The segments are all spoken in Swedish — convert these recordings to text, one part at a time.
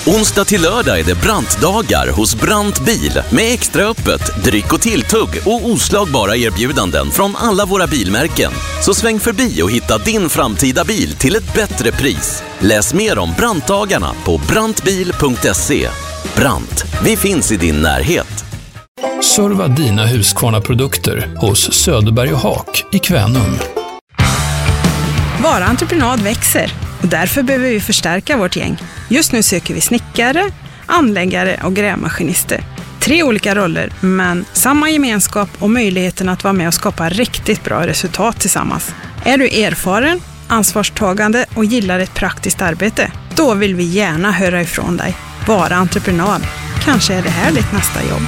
Onsdag till lördag är det Brantdagar hos Brant Bil med extra öppet, dryck och tilltugg och oslagbara erbjudanden från alla våra bilmärken. Så sväng förbi och hitta din framtida bil till ett bättre pris. Läs mer om Brantdagarna på brantbil.se. Brant, vi finns i din närhet. Serva dina Husqvarna-produkter hos Söderberg och Haak i Kvänum. Vara entreprenad växer och därför behöver vi förstärka vårt gäng. Just nu söker vi snickare, anläggare och grävmaskinister. 3 olika roller, men samma gemenskap och möjligheten att vara med och skapa riktigt bra resultat tillsammans. Är du erfaren, ansvarstagande och gillar ett praktiskt arbete? Då vill vi gärna höra ifrån dig. Vara entreprenad. Kanske är det här ditt nästa jobb.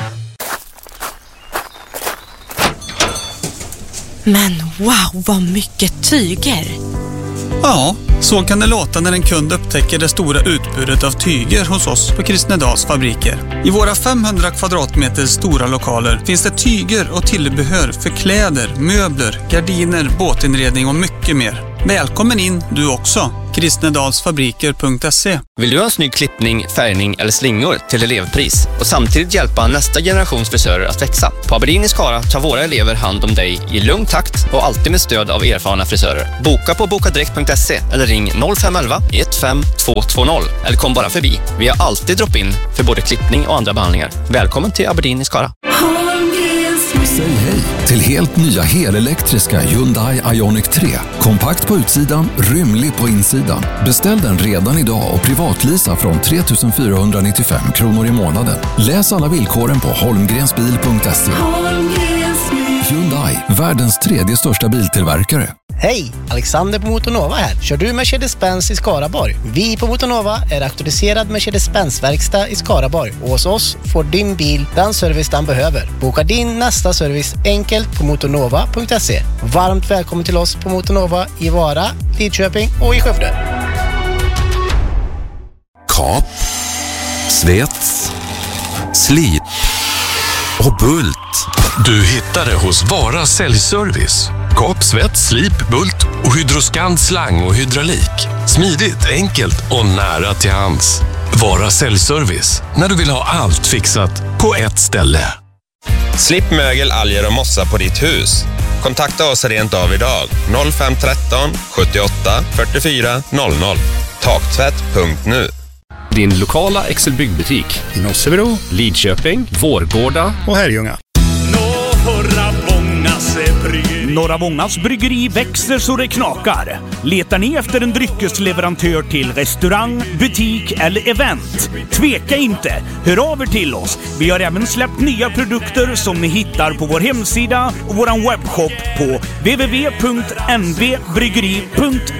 Men wow, vad mycket tyger! Ja, så kan det låta när en kund upptäcker det stora utbudet av tyger hos oss på Kristnedals fabriker. I våra 500 kvadratmeter stora lokaler finns det tyger och tillbehör för kläder, möbler, gardiner, båtinredning och mycket mer. Välkommen in du också. Kristnedalsfabriker.se. Vill du ha en snygg klippning, färgning eller slingor till elevpris och samtidigt hjälpa nästa generations frisörer att växa? På Aberdeen i Skara tar våra elever hand om dig i lugn takt och alltid med stöd av erfarna frisörer. Boka på bokadirekt.se eller ring 0511 15220 eller kom bara förbi. Vi har alltid drop-in för både klippning och andra behandlingar. Välkommen till Aberdeen i Skara. Säg hej till helt nya helelektriska Hyundai Ioniq 3. Kompakt på utsidan, rymlig på insidan. Beställ den redan idag och privatlisa från 3 495 kronor i månaden. Läs alla villkoren på holmgrensbil.se. Hyundai, världens 3:e största biltillverkare. Hej, Alexander på Motornova här. Kör du Mercedes-Benz i Skaraborg? Vi på Motornova är auktoriserad Mercedes-Benz-verkstad i Skaraborg. Och hos oss får din bil den service den behöver. Boka din nästa service enkelt på motornova.se. Varmt välkommen till oss på Motornova i Vara, Lidköping och i Skövde. Kap, svets, slip och bult. Du hittar det hos Vara säljservice. Kap, svets, slip, bult och Hydroscand slang och hydraulik. Smidigt, enkelt och nära till hands. Vara säljservice när du vill ha allt fixat på ett ställe. Slipp mögel, alger och mossa på ditt hus. Kontakta oss rent av idag. 0513 78 44 00. Taktvätt.nu. Din lokala Excel-byggbutik i Nossebro, Lidköping, Vårgårda och Herrljunga. Norra Vångas bryggeri växer så det knakar. Letar ni efter en dryckesleverantör till restaurang, butik eller event? Tveka inte, hör av er till oss. Vi har även släppt nya produkter som ni hittar på vår hemsida och vår webbshop på www.nvbryggeri.se.